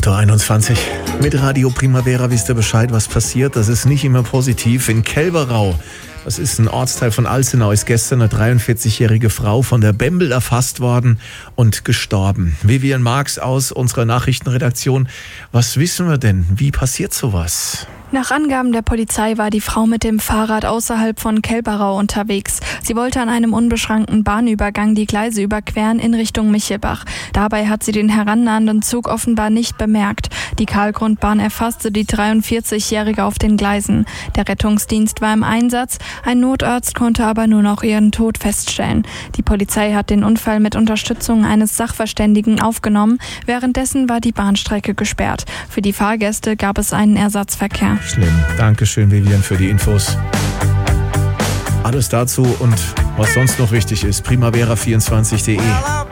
8.21 Uhr. Mit Radio Primavera wisst ihr Bescheid, was passiert. Das ist nicht immer positiv. In Kelberau, das ist ein Ortsteil von Alzenau, ist gestern eine 43-jährige Frau von der Bembel erfasst worden und gestorben. Vivian Marx aus unserer Nachrichtenredaktion. Was wissen wir denn? Wie passiert sowas? Nach Angaben der Polizei war die Frau mit dem Fahrrad außerhalb von Kelberau unterwegs. Sie wollte an einem unbeschrankten Bahnübergang die Gleise überqueren in Richtung Michelbach. Dabei hat sie den herannahenden Zug offenbar nicht bemerkt. Die Kahlgrundbahn erfasste die 43-Jährige auf den Gleisen. Der Rettungsdienst war im Einsatz. Ein Notarzt konnte aber nur noch ihren Tod feststellen. Die Polizei hat den Unfall mit Unterstützung eines Sachverständigen aufgenommen. Währenddessen war die Bahnstrecke gesperrt. Für die Fahrgäste gab es einen Ersatzverkehr. Schlimm. Dankeschön, Vivian, für die Infos. Alles dazu und was sonst noch wichtig ist, primavera24.de.